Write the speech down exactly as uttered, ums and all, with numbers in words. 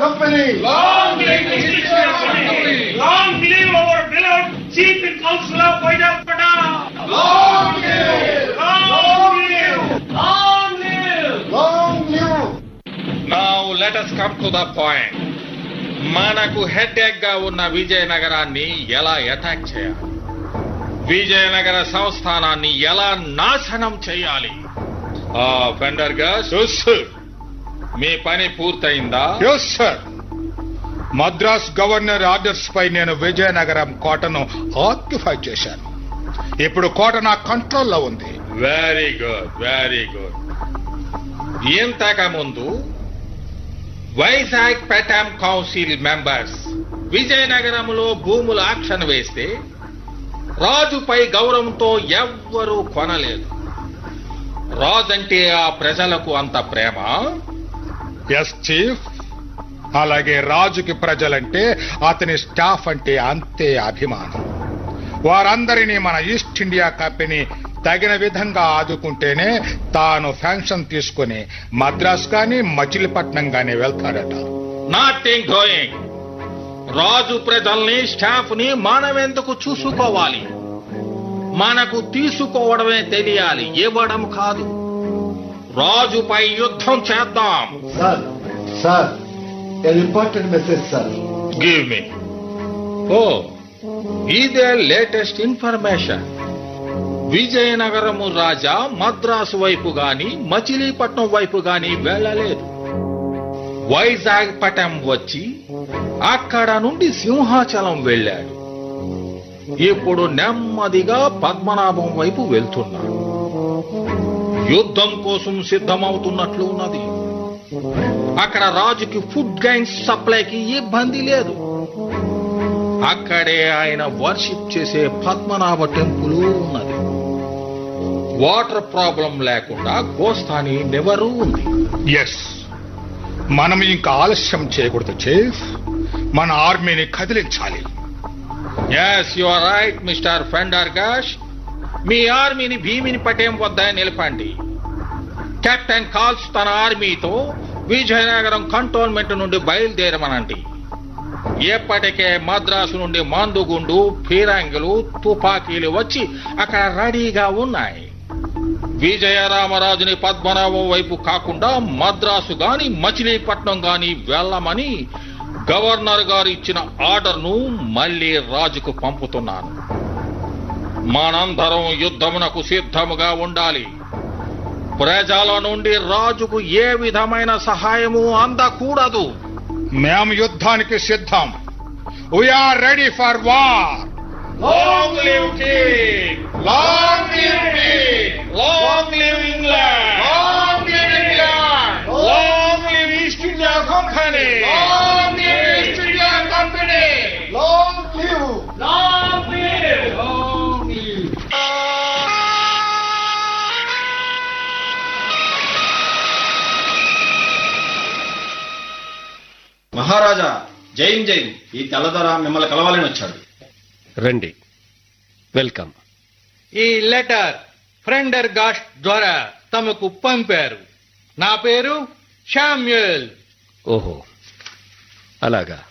Company! Long live the East India Company! Long live our beloved Chief in Council of Vijayawada! Long live! Long live! Long live! Long live! Now let us come to the point. మనకు headache గా ఉన్న విజయనగరాన్ని ఎలా attack చేయాలి, విజయనగర సంస్థానాన్ని ఎలా నాశనం చేయాలి? ఆ fender గా మీ పని పూర్తయిందా? Yes sir. Madras governor orders పై నేను విజయనగరం కోటను ఆక్యుపై చేశాను. ఇప్పుడు కోట నా కంట్రోల్లో ఉంది. Very good, very good. ఇంతకు ముందు వైజాగ్ పెటామ్ కౌన్సిల్ మెంబర్స్ విజయనగరంలో భూములు ఆక్షన్ వేస్తే రాజుపై గౌరవంతో ఎవ్వరూ కొనలేదు. రాజంటే ఆ ప్రజలకు అంత ప్రేమ. Yes chief. అలాగే రాజుకి ప్రజలంటే అతని స్టాఫ్ అంటే అంతే అభిమానం. వారందరినీ మన ఈస్ట్ ఇండియా కంపెనీ తగిన విధంగా ఆదుకుంటేనే తాను ఫ్యాంక్షన్ తీసుకుని మద్రాస్ గాని మచిలీపట్నం గాని వెళ్తాడట. NATing doing. రాజు ప్రజల్ని స్టాఫ్ ని మనమెందుకు చూసుకోవాలి? మనకు తీసుకోవడమే తెలియాలి, ఇవ్వడం కాదు. రాజుపై యుద్ధం చేద్దాం. Sir, sir, an important message, sir. Give me. ఓ, ఇదే లేటెస్ట్ ఇన్ఫర్మేషన్. విజయనగరము రాజా మద్రాసు వైపు గాని మచిలీపట్నం వైపు గాని వెళ్ళలేదు. వైజాగ్ పటం వచ్చి అక్కడ నుండి సింహాచలం వెళ్ళాడు. ఇప్పుడు నెమ్మదిగా పద్మనాభం వైపు వెళ్తున్నాడు. యుద్ధం కోసం సిద్ధమవుతున్నట్లు ఉన్నది. అక్కడ రాజుకి ఫుడ్ గైన్స్ సప్లైకి ఇబ్బంది లేదు. అక్కడే ఆయన వర్షిప్ చేసే పద్మనాభ టెంపుల్ ఉన్నది. వాటర్ ప్రాబ్లం లేకుండా గోస్తాని నెవరూ ఉంది. ఎస్, మనం ఇంకా ఆలస్యం చేయకూడదు చీఫ్. మన ఆర్మీని కదిలించాలి. Yes, you are right mister ఫెండర్గాష్. మీ ఆర్మీని భీమిని పటేం వద్ద నిలపండి. కెప్టెన్ కాల్స్ తన ఆర్మీతో విజయనగరం కంటోన్మెంట్ నుండి బయలుదేరమనండి. ఎప్పటికే మద్రాసు నుండి మందుగుండు, ఫిరంగులు, తుపాకీలు వచ్చి అక్కడ రెడీగా ఉన్నాయి. విజయరామరాజుని పద్మనాభం వైపు కాకుండా మద్రాసు గాని మచిలీపట్నం గాని వెళ్ళమని గవర్నర్ గారు ఇచ్చిన ఆర్డర్ను మళ్లీ రాజుకు పంపుతున్నాను. మనందరం యుద్ధమునకు సిద్ధముగా ఉండాలి. ప్రజల నుండి రాజుకు ఏ విధమైన సహాయము అందకూడదు. మేము యుద్ధానికి సిద్ధం. We are ready for war. Long live king! Long live king! Long live England! Long live England! Long live east India company! Long live east India company! Long live! Long live! Long live! మహారాజా, జైన్ జైన్. ఈ తెల్లదొర మిమ్మల్ని కలవాలని వచ్చాడు. రండి, welcome. ఈ letter ఫ్రెండర్ gosh ద్వారా తమకు పంపారు. నా పేరు శామ్యూయల్. ఓహో, అలాగా.